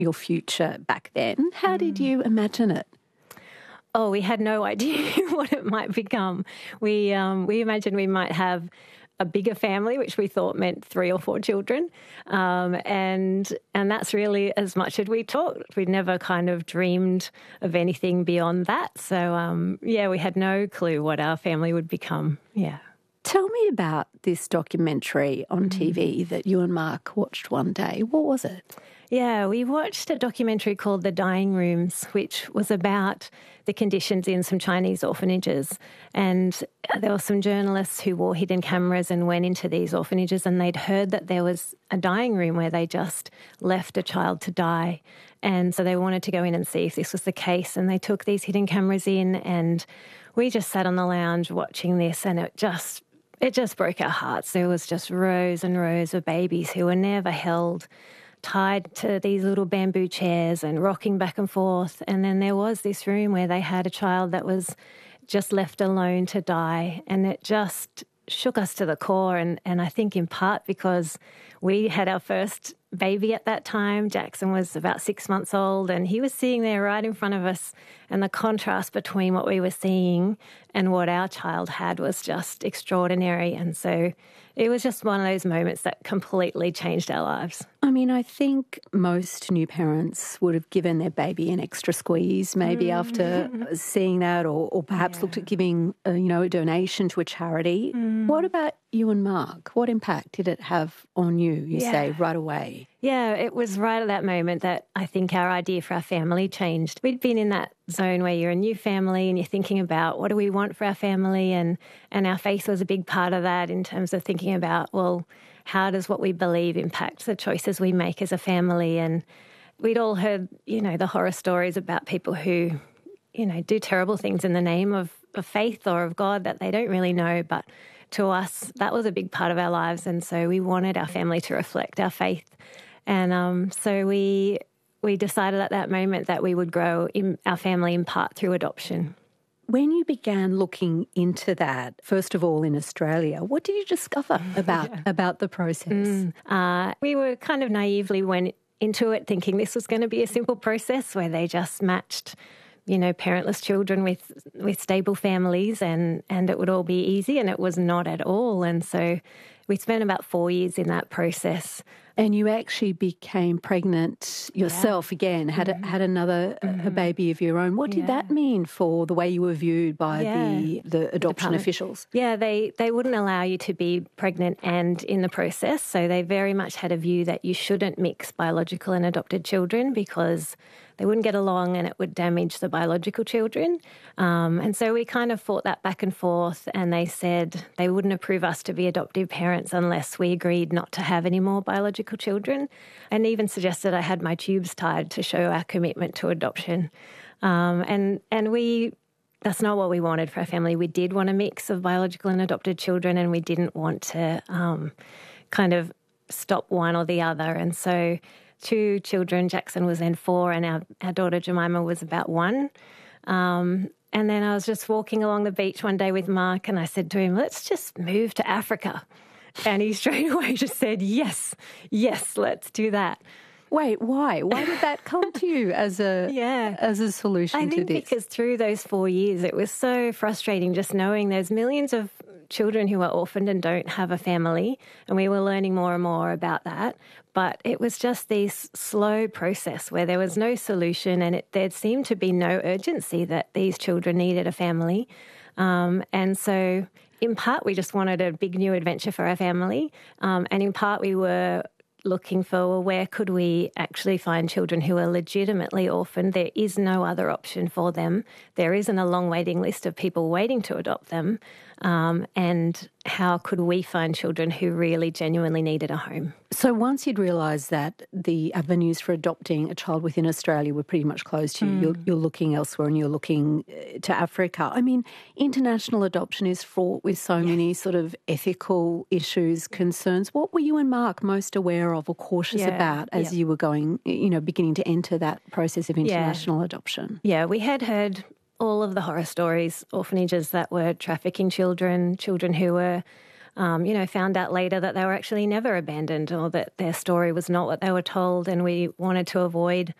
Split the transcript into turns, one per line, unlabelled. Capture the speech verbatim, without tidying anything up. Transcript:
your future back then. How did you imagine it?
Oh, we had no idea what it might become. We um, we imagined we might have a bigger family, which we thought meant three or four children, um, and and that's really as much as we talked. We'd never kind of dreamed of anything beyond that. So um, yeah, we had no clue what our family would become. Yeah.
Tell me about this documentary on T V that you and Mark watched one day. What was it?
Yeah, we watched a documentary called The Dying Rooms, which was about the conditions in some Chinese orphanages. And there were some journalists who wore hidden cameras and went into these orphanages, and they'd heard that there was a dying room where they just left a child to die. And so they wanted to go in and see if this was the case. And they took these hidden cameras in, and we just sat on the lounge watching this, and it just it just broke our hearts. There was just rows and rows of babies who were never held, tied to these little bamboo chairs and rocking back and forth. And then there was this room where they had a child that was just left alone to die. And it just shook us to the core. And, and I think in part because we had our first baby at that time. Jackson was about six months old, and he was sitting there right in front of us. And the contrast between what we were seeing and what our child had was just extraordinary. And so it was just one of those moments that completely changed our lives.
I mean, I think most new parents would have given their baby an extra squeeze maybe mm. after seeing that, or, or perhaps yeah. looked at giving, uh, you know, a donation to a charity. Mm. What about you and Mark? What impact did it have on you, you yeah. say, right away?
Yeah, it was right at that moment that I think our idea for our family changed. We'd been in that zone where you're a new family and you're thinking about what do we want for our family, and, and our faith was a big part of that in terms of thinking about, well, how does what we believe impact the choices we make as a family? And we'd all heard, you know, the horror stories about people who, you know, do terrible things in the name of, of faith or of God that they don't really know. But to us, that was a big part of our lives. And so we wanted our family to reflect our faith. And um, so we we decided at that moment that we would grow in our family in part through adoption.
When you began looking into that, first of all in Australia, what did you discover about, yeah. about the process?
Mm. Uh, we were kind of naively went into it thinking this was going to be a simple process where they just matched, you know, parentless children with, with stable families, and, and it would all be easy, and it was not at all. And so we spent about four years in that process.
And you actually became pregnant yourself yeah. again, had mm-hmm. a, had another mm-hmm. a baby of your own. What did yeah. that mean for the way you were viewed by yeah. the, the adoption the officials?
Yeah, they, they wouldn't allow you to be pregnant and in the process. So they very much had a view that you shouldn't mix biological and adopted children because they wouldn't get along and it would damage the biological children. Um, and so we kind of fought that back and forth, and they said they wouldn't approve us to be adoptive parents unless we agreed not to have any more biological children, and even suggested I had my tubes tied to show our commitment to adoption. Um, and, and we... That's not what we wanted for our family. We did want a mix of biological and adopted children, and we didn't want to um, kind of stop one or the other. And so two children, Jackson was then four, and our, our daughter Jemima was about one. Um, and then I was just walking along the beach one day with Mark, and I said to him, let's just move to Africa. And he straight away just said, yes, yes, let's do that.
Wait, why? Why did that come to you as a yeah. as a solution
I
to
think
this?
Because through those four years, it was so frustrating just knowing there's millions of children who are orphaned and don't have a family, and we were learning more and more about that. But it was just this slow process where there was no solution, and it, there seemed to be no urgency that these children needed a family. Um, and so in part, we just wanted a big new adventure for our family, um, and in part we were looking for, well, where could we actually find children who are legitimately orphaned? There is no other option for them. There isn't a long waiting list of people waiting to adopt them. Um, and how could we find children who really genuinely needed a home?
So once you'd realised that the avenues for adopting a child within Australia were pretty much closed to you, mm. you're, you're looking elsewhere and you're looking to Africa. I mean, international adoption is fraught with so yes. many sort of ethical issues, concerns. What were you and Mark most aware of or cautious yeah. about as yeah. you were going, you know, beginning to enter that process of international
yeah.
adoption?
Yeah, we had heard all of the horror stories, orphanages that were trafficking children, children who were um, you know, found out later that they were actually never abandoned or that their story was not what they were told, and we wanted to avoid